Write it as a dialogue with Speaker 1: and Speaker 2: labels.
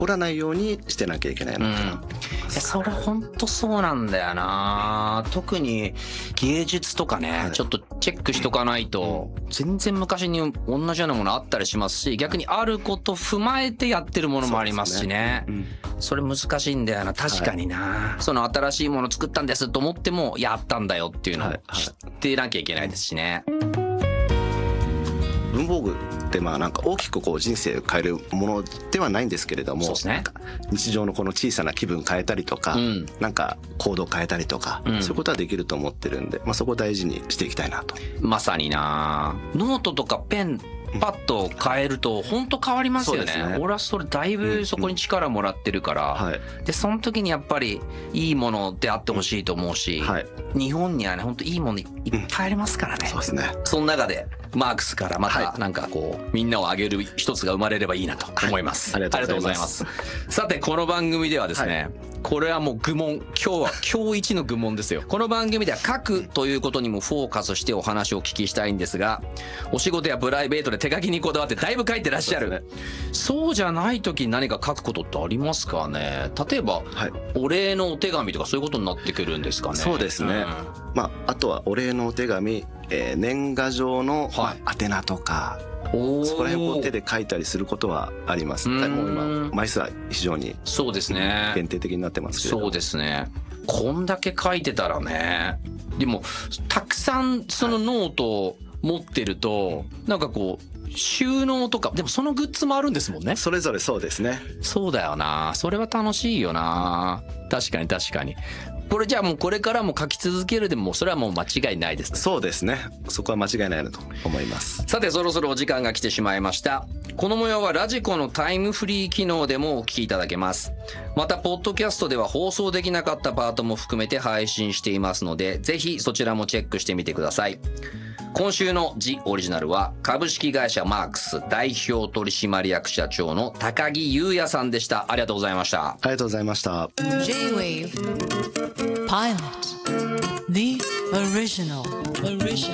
Speaker 1: 起こらないようにしてなきゃいけないのかな、
Speaker 2: それ本当そうなんだよな。特に芸術とかね、ちょっとチェックしとかないと、全然昔に同じようなものあったりしますし、逆にあること踏まえてやってるものもありますしね。それ難しいんだよな。確かにな、その新しいもの作ったんですと思ってもやったんだよっていうのを知ってなきゃいけないですしね。
Speaker 1: 文房具ってなんか大きくこう人生を変えるものではないんですけれども、なんか日常のこの小さな気分変えたりとか、なんか行動変えたりとか、そういうことはできると思ってるんで、そこを大事にしていきたいなと。
Speaker 2: まさにな。ノートとかペンパッと変えると本当変わりますよね。俺はそれだいぶそこに力もらってるから、でその時にやっぱりいいものであってほしいと思うし、日本にはね本当いいものいっぱいありますからね。
Speaker 1: そうですね。
Speaker 2: その中でマークスからまたなんかこうみんなを挙げる一つが生まれればいいなと思います。ありがとうございます。さてこの番組ではですね、これはもう愚問、今日一の愚問ですよ。この番組では書くということにもフォーカスしてお話をお聞きしたいんですが、お仕事やプライベートで手書きにこだわってだいぶ書いてらっしゃる。そうじゃない時に何か書くことってありますかね。例えば、お礼のお手紙とかそういうことになってくるんですかね。
Speaker 1: そうですね。あとはお礼のお手紙、年賀状の宛名とか、そこら辺を手で書いたりすることはあります。もう今枚数は非常に限定的になってますけど。
Speaker 2: そうですね。こんだけ書いてたらね。でもたくさんそのノートを持ってると、なんかこう収納とか、でもそのグッズもあるんですもんね。
Speaker 1: それぞれそうですね。
Speaker 2: そうだよな。それは楽しいよな。確かに確かに。これじゃあもうこれからも書き続けるでもそれはもう間違いないですね。
Speaker 1: そうですね。そこは間違いないなと思います。
Speaker 2: さてそろそろお時間が来てしまいました。この模様はラジコのタイムフリー機能でもお聞きいただけます。またポッドキャストでは放送できなかったパートも含めて配信していますので、ぜひそちらもチェックしてみてください。今週のジオリジナルは株式会社マークス代表取締役社長の高木優也さんでした。ありがとうございました。
Speaker 1: ありがとうございました。
Speaker 3: J-Wave Pilot The Original